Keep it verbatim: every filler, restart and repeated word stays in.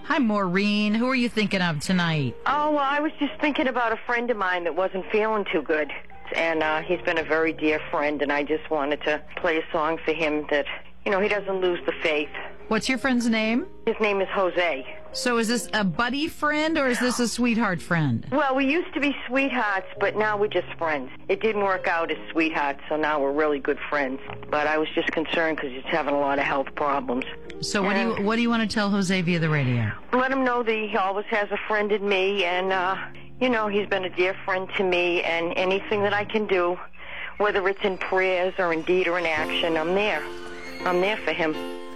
Hi, Maureen. Who are you thinking of tonight? Oh, well, I was just thinking about a friend of mine that wasn't feeling too good. And uh, he's been a very dear friend, and I just wanted to play a song for him that, you know, he doesn't lose the faith. What's your friend's name? His name is Jose. So is this a buddy friend or is this a sweetheart friend? Well, we used to be sweethearts, but now we're just friends. It didn't work out as sweethearts, so now we're really good friends. But I was just concerned because he's having a lot of health problems. So what do you what do you want to tell Jose via the radio? Let him know that he always has a friend in me, and, uh, you know, he's been a dear friend to me, and anything that I can do, whether it's in prayers or in deed or in action, I'm there. I'm there for him.